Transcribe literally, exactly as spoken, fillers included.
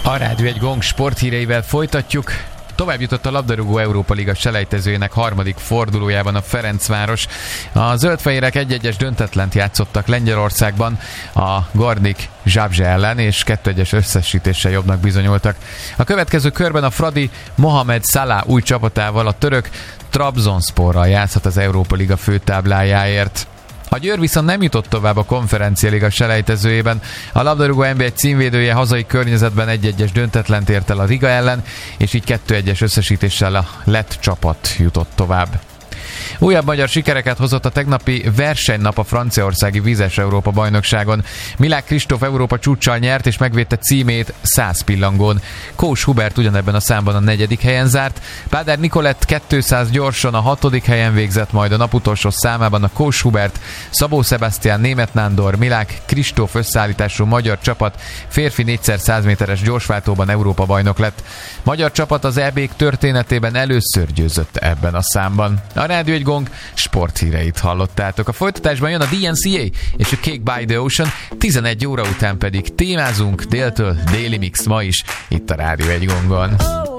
A Rádió egy Gong sporthíreivel folytatjuk. Tovább jutott a labdarúgó Európa Liga selejtezőjének harmadik fordulójában a Ferencváros. A zöldfehérek egy-egyes döntetlent játszottak Lengyelországban a Gornik Zabrze ellen, és kettő egyes összesítéssel jobbnak bizonyultak. A következő körben a Fradi Mohamed Salah új csapatával, a török Trabzonsporral játszhat az Európa Liga főtáblájáért. A Győr viszont nem jutott tovább a Konferencia Liga selejtezőjében. A labdarúgó en bé egy címvédője hazai környezetben egy-egyes döntetlent ért el a Riga ellen, és így kettő egyes összesítéssel a lett csapat jutott tovább. Újabb magyar sikereket hozott a tegnapi versenynap a franciaországi vízes Európa bajnokságon. Milák Kristóf Európa csúccsal nyert és megvédte címét száz pillangón. Kós Hubert ugyanebben a számban a negyedik helyen zárt. Páder Nikolett kétszáz gyorsan a hatodik helyen végzett, majd a nap utolsó számában a Kós Hubert, Szabó Sebastian, Németh Nándor, Milák Kristóf összeállítású magyar csapat férfi négyszer száz méteres gyorsváltóban Európa bajnok lett. Magyar csapat az é bé-k történetében először győzött ebben a számban. A Rádió egy Gong sporthíreit hallottátok. A folytatásban jön a dé en cé á és a Cake by the Ocean, tizenegy óra után pedig témázunk déltől déli mix ma is itt a Rádió egy Gongon.